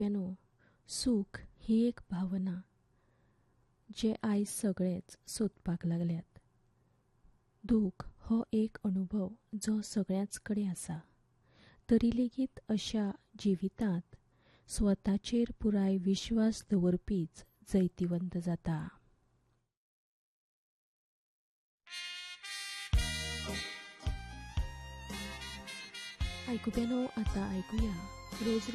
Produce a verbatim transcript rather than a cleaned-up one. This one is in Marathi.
आयकुप्यानो, सूख ही एक भावना जे आयज सगळेच सोदपाक लागल्यात. दूख हो एक अनुभव जो सगळ्याच कडेन आसा. तरी लेगीत अशा जिवितांत स्वताचेर पुराय विश्वास दवरपीच जैतिवंत जाता. आयकुप्यानो, आतां आयकुया रोज